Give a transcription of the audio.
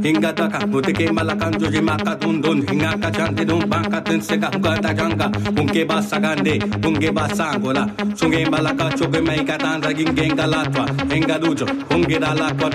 Hinga daka, muteke malakan joji maka dundun, hinga kachanti dun banka tenseka hukata janga, unke basagande, unge basangola, sunge malaka choge maika tanza gingenga latwa, hinga dujo, unge dalakwa